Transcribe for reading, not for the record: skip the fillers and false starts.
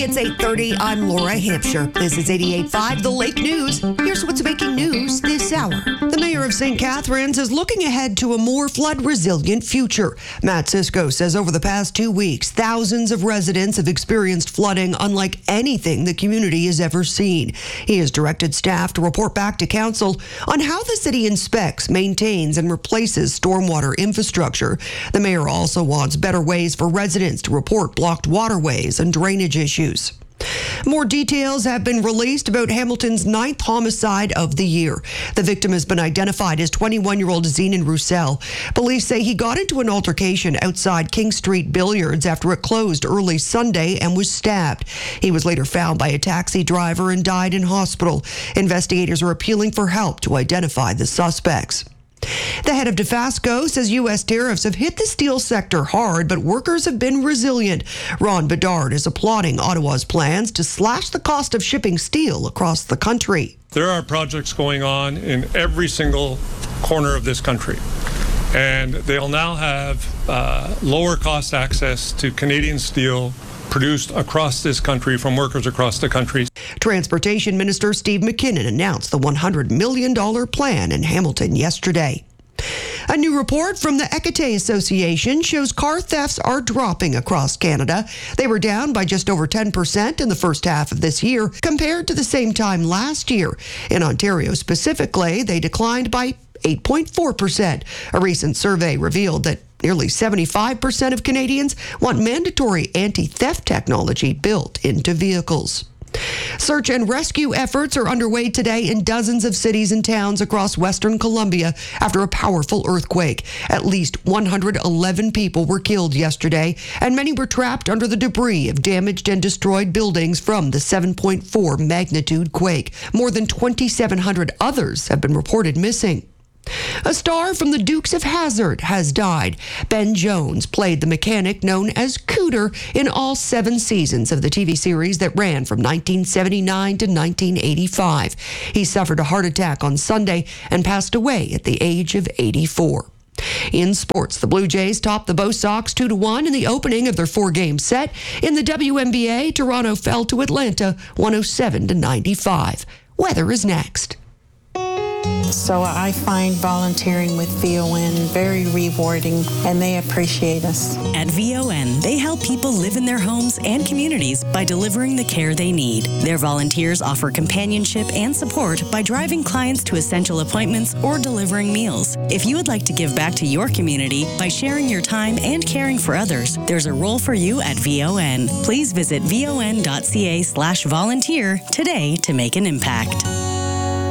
It's 8:30. I'm Laura Hampshire. This is 88.5 The Lake News. Here's what's making news this hour. The mayor of St. Catharines is looking ahead to a more flood-resilient future. Matt Cisco says over the past 2 weeks, thousands of residents have experienced flooding unlike anything the community has ever seen. He has directed staff to report back to council on how the city inspects, maintains, and replaces stormwater infrastructure. The mayor also wants better ways for residents to report blocked waterways and drainage issues. More details have been released about Hamilton's 9th homicide of the year. The victim has been identified as 21-year-old Zenon Roussel. Police say he got into an altercation outside King Street Billiards after it closed early Sunday and was stabbed. He was later found by a taxi driver and died in hospital. Investigators are appealing for help to identify the suspects. The head of Dofasco says U.S. tariffs have hit the steel sector hard, but workers have been resilient. Ron Bedard is applauding Ottawa's plans to slash the cost of shipping steel across the country. There are projects going on in every single corner of this country, and they'll now have lower cost access to Canadian steel produced across this country from workers across the country. Transportation Minister Steve McKinnon announced the $100 million plan in Hamilton yesterday. A new report from the Ekate Association shows car thefts are dropping across Canada. They were down by just over 10% in the first half of this year compared to the same time last year. In Ontario specifically, they declined by 8.4%. A recent survey revealed that nearly 75% of Canadians want mandatory anti-theft technology built into vehicles. Search and rescue efforts are underway today in dozens of cities and towns across Western Colombia after a powerful earthquake. At least 111 people were killed yesterday, and many were trapped under the debris of damaged and destroyed buildings from the 7.4 magnitude quake. More than 2,700 others have been reported missing. A star from the Dukes of Hazzard has died. Ben Jones played the mechanic known as Cooter in all 7 seasons of the TV series that ran from 1979 to 1985. He suffered a heart attack on Sunday and passed away at the age of 84. In sports, the Blue Jays topped the Bo Sox 2-1 in the opening of their 4-game set. In the WNBA, Toronto fell to Atlanta 107-95. Weather is next. So I find volunteering with VON very rewarding, and they appreciate us. At VON, they help people live in their homes and communities by delivering the care they need. Their volunteers offer companionship and support by driving clients to essential appointments or delivering meals. If you would like to give back to your community by sharing your time and caring for others, there's a role for you at VON. Please visit von.ca/volunteer today to make an impact.